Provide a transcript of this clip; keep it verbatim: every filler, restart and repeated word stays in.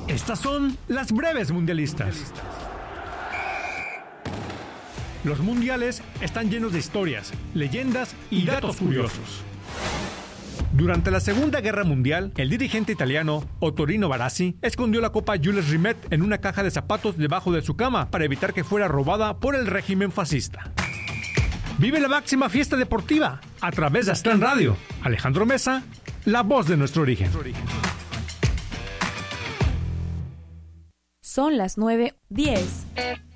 Estas son las breves mundialistas. Los mundiales están llenos de historias, leyendas y datos curiosos. Durante la Segunda Guerra Mundial, el dirigente italiano Ottorino Barassi escondió la Copa Jules Rimet en una caja de zapatos debajo de su cama para evitar que fuera robada por el régimen fascista. Vive la máxima fiesta deportiva a través de Aztlán Radio. Alejandro Mesa, la voz de nuestro origen. Son las nueve diez.